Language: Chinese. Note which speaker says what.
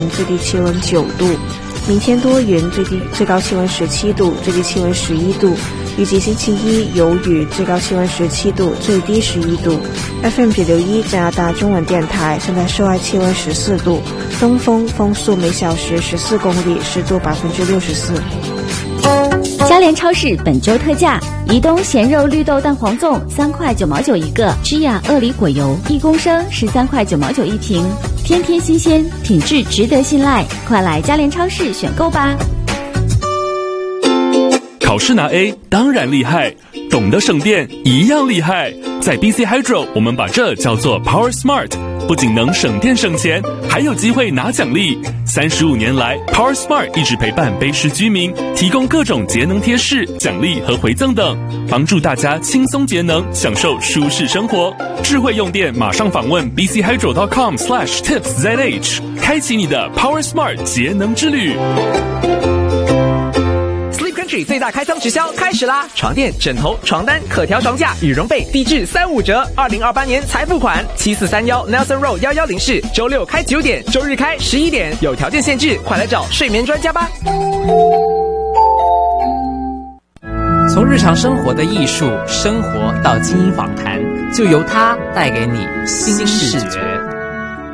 Speaker 1: 最低气温9度。明天多云，最高气温17度，最低气温11度。预计星期一有雨，最高气温17度，最低11度。FM 961加拿大中文电台，现在室外气温14度，东风，风速每小时14公里，湿度64%。
Speaker 2: 嘉联超市本周特价：宜东咸肉绿豆蛋黄粽3块9毛9一个，芝雅鳄梨果油1公升13块9毛9一瓶，天天新鲜，品质值得信赖，快来嘉联超市选购吧。
Speaker 3: 考试拿 A 当然厉害，懂得省电一样厉害。在 BC Hydro 我们把这叫做 Power Smart， 不仅能省电省钱，还有机会拿奖励。35年来 Power Smart 一直陪伴卑诗居民，提供各种节能贴士、奖励和回赠等，帮助大家轻松节能，享受舒适生活。智慧用电马上访问 bchydro.com/tipszh， 开启你的 Power Smart 节能之旅。
Speaker 4: 最大开仓直销开始啦！床垫、枕头、床单、可调床架、羽绒被低至35折，2028年才付款。7431 Nelson Road 1104，周六开9点，周日开11点，有条件限制，快来找睡眠专家吧。
Speaker 5: 从日常生活的艺术生活到精英访谈，就由它带给你新视觉。